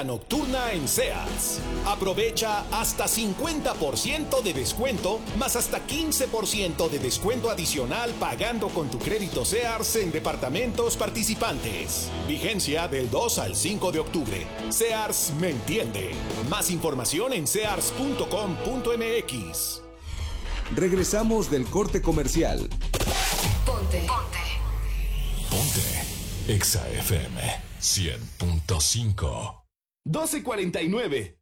Nocturna en Sears. Aprovecha hasta 50% de descuento, más hasta 15% de descuento adicional pagando con tu crédito Sears en departamentos participantes. Vigencia del 2 al 5 de octubre. Sears me entiende. Más información en sears.com.mx. Regresamos del corte comercial. Ponte. Exa FM 100.5. 12:49.